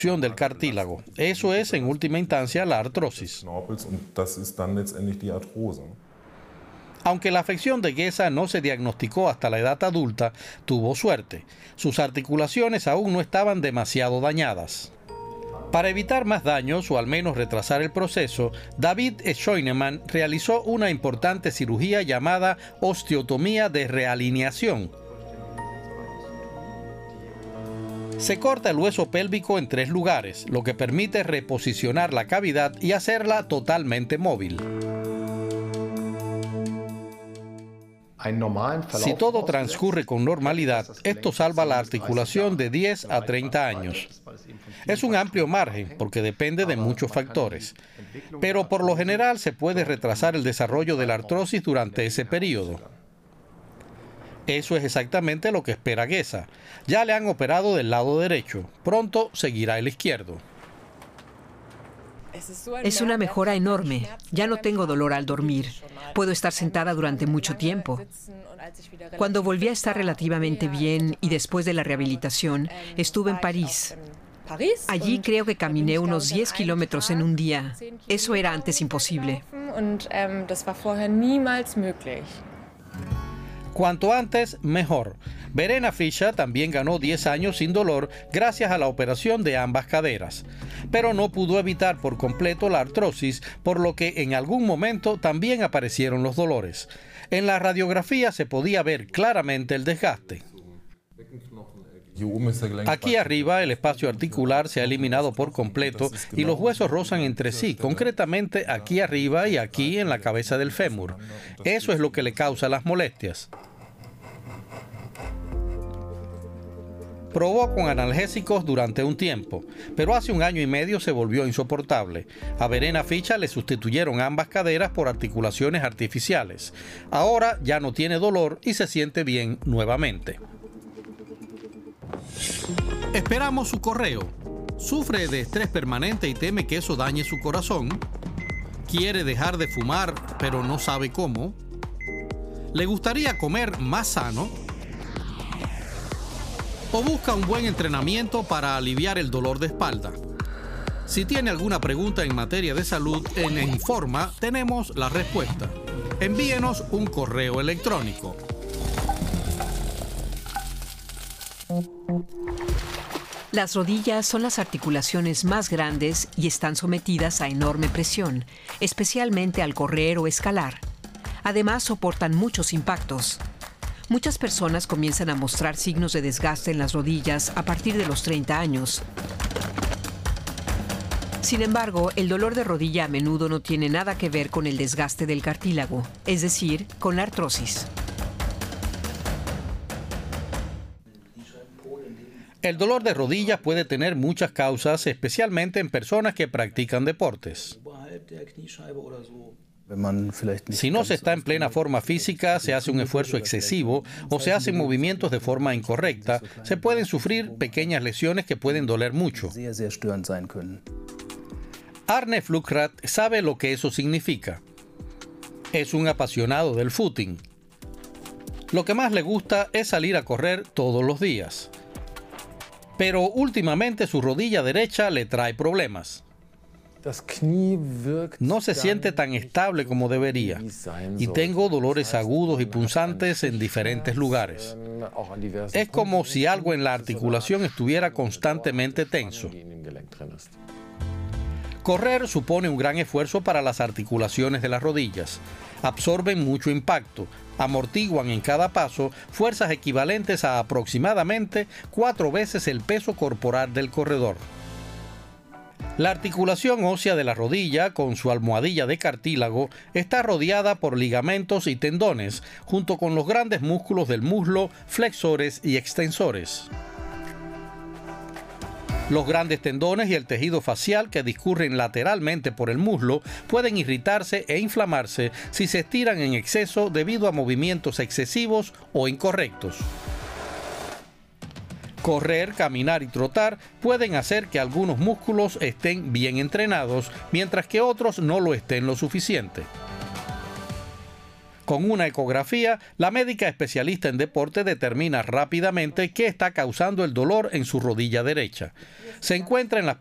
del cartílago. Eso es, en última instancia, la artrosis. Aunque la afección de Geza no se diagnosticó hasta la edad adulta, tuvo suerte. Sus articulaciones aún no estaban demasiado dañadas. Para evitar más daños o al menos retrasar el proceso, David Schoenemann realizó una importante cirugía llamada osteotomía de realineación. Se corta el hueso pélvico en 3 lugares, lo que permite reposicionar la cavidad y hacerla totalmente móvil. Si todo transcurre con normalidad, esto salva la articulación de 10 a 30 años. Es un amplio margen porque depende de muchos factores, pero por lo general se puede retrasar el desarrollo de la artrosis durante ese periodo. Eso es exactamente lo que espera Geza. Ya le han operado del lado derecho, pronto seguirá el izquierdo. Es una mejora enorme. Ya no tengo dolor al dormir. Puedo estar sentada durante mucho tiempo. Cuando volví a estar relativamente bien y después de la rehabilitación, estuve en París. Allí creo que caminé unos 10 kilómetros en un día. Eso era antes imposible. Cuanto antes, mejor. Verena Fischer también ganó 10 años sin dolor gracias a la operación de ambas caderas, pero no pudo evitar por completo la artrosis, por lo que en algún momento también aparecieron los dolores. En la radiografía se podía ver claramente el desgaste. Aquí arriba el espacio articular se ha eliminado por completo y los huesos rozan entre sí, concretamente aquí arriba y aquí en la cabeza del fémur. Eso es lo que le causa las molestias. Probó con analgésicos durante un tiempo, pero hace 1 año y medio se volvió insoportable. A Verena Fischer le sustituyeron ambas caderas por articulaciones artificiales. Ahora ya no tiene dolor y se siente bien nuevamente. Esperamos su correo. ¿Sufre de estrés permanente y teme que eso dañe su corazón? ¿Quiere dejar de fumar pero no sabe cómo? ¿Le gustaría comer más sano? ¿O busca un buen entrenamiento para aliviar el dolor de espalda? Si tiene alguna pregunta en materia de salud, en Informa tenemos la respuesta. Envíenos un correo electrónico. Las rodillas son las articulaciones más grandes y están sometidas a enorme presión, especialmente al correr o escalar. Además, soportan muchos impactos. Muchas personas comienzan a mostrar signos de desgaste en las rodillas a partir de los 30 años. Sin embargo, el dolor de rodilla a menudo no tiene nada que ver con el desgaste del cartílago, es decir, con la artrosis. El dolor de rodillas puede tener muchas causas, especialmente en personas que practican deportes. Si no se está en plena forma física, se hace un esfuerzo excesivo o se hacen movimientos de forma incorrecta, se pueden sufrir pequeñas lesiones que pueden doler mucho. Arne Flückrath sabe lo que eso significa. Es un apasionado del footing. Lo que más le gusta es salir a correr todos los días. Pero últimamente su rodilla derecha le trae problemas. No se siente tan estable como debería y tengo dolores agudos y punzantes en diferentes lugares. Es como si algo en la articulación estuviera constantemente tenso. Correr supone un gran esfuerzo para las articulaciones de las rodillas. Absorben mucho impacto, amortiguan en cada paso fuerzas equivalentes a aproximadamente 4 veces el peso corporal del corredor. La articulación ósea de la rodilla, con su almohadilla de cartílago, está rodeada por ligamentos y tendones, junto con los grandes músculos del muslo, flexores y extensores. Los grandes tendones y el tejido facial que discurren lateralmente por el muslo pueden irritarse e inflamarse si se estiran en exceso debido a movimientos excesivos o incorrectos. Correr, caminar y trotar pueden hacer que algunos músculos estén bien entrenados, mientras que otros no lo estén lo suficiente. Con una ecografía, la médica especialista en deporte determina rápidamente qué está causando el dolor en su rodilla derecha. Se encuentra en las